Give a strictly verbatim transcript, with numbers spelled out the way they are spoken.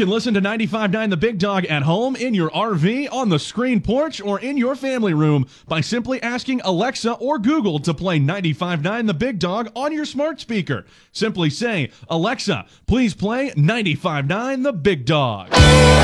can listen to ninety-five point nine The Big Dog at home, in your R V, on the screen porch, or in your family room by simply asking Alexa or Google to play ninety-five point nine The Big Dog on your smart speaker. Simply say, Alexa, please play ninety-five point nine The Big Dog.